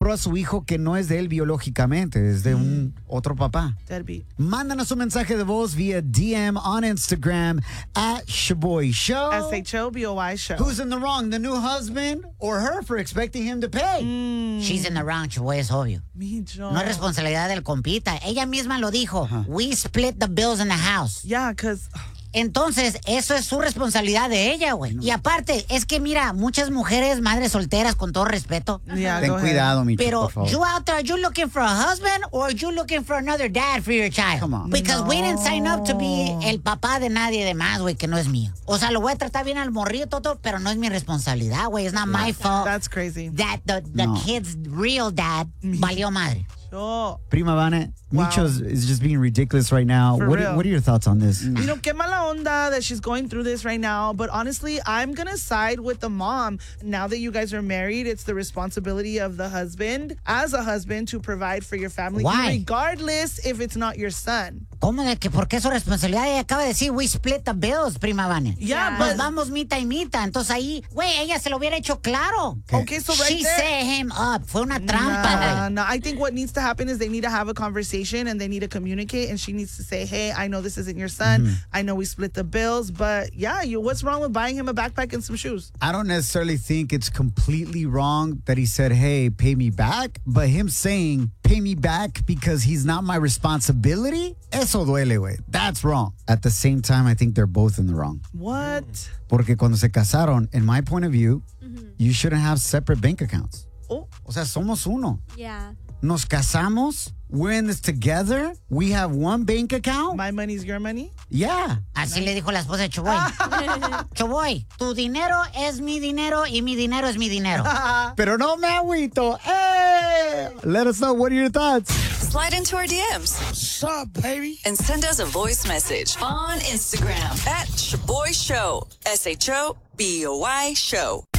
compró a su hijo que no es de él biológicamente, es de un otro papá. Deadbeat. Mándanos un mensaje de voz vía DM on Instagram at Shaboy Show. SHOBOY show. Who's in the wrong, the new husband or her for expecting him to pay? She's in the wrong, Chaboy, es obvio. Mijo. No es responsabilidad del compita. Ella misma lo dijo. We split the bills in the house. Yeah, because... Entonces, eso es su responsabilidad de ella, güey. Y aparte, es que mira, muchas mujeres, madres solteras, con todo respeto. Yeah, Ten go ahead. cuidado, Micho, Pero por favor. you out there, you looking for a husband or you looking for another dad for your child? Come on. Because we didn't sign up to be el papá de nadie de más, güey, que no es mío. O sea, lo voy a tratar bien al morrillo, todo, pero no es mi responsabilidad, güey. It's not my fault That's crazy. that the No. kid's real dad valió madre. Oh. Prima Vane, Wow. Micho is just being ridiculous right now. For What real. are your thoughts on this? You know, qué mala onda that she's going through this right now. But honestly, I'm going to side with the mom. Now that you guys are married, it's the responsibility of the husband, as a husband, to provide for your family, Why? regardless if it's not your son. ¿Cómo de que por qué es su responsabilidad? Ella acaba de decir, we split the bills, prima Vane. Yeah, Nos but... vamos mitad y mitad. Entonces ahí, güey, ella se lo hubiera hecho claro. Okay, so right She there... set him up. Fue una trampa, güey. No, I think what needs to happen is they need to have a conversation and they need to communicate, and she needs to say, hey, I know this isn't your son. I know we split the bills, but yeah, what's wrong with buying him a backpack and some shoes? I don't necessarily think it's completely wrong that he said, hey, pay me back. But him saying, pay me back because he's not my responsibility, eso duele, güey. That's wrong. At the same time, I think they're both in the wrong. What? Porque cuando se casaron, in my point of view, you shouldn't have separate bank accounts. Oh. O sea, somos uno. Yeah. Nos casamos. We're in this together. We have one bank account. My money's your money? Yeah. Así le dijo la esposa de Choboy. Choboy, tu dinero es mi dinero y mi dinero es mi dinero. Pero no me agüito. Hey! Let us know. What are your thoughts? Slide into our DMs. What's up, baby? And send us a voice message on Instagram at Shaboy Show. SHOBOY Show.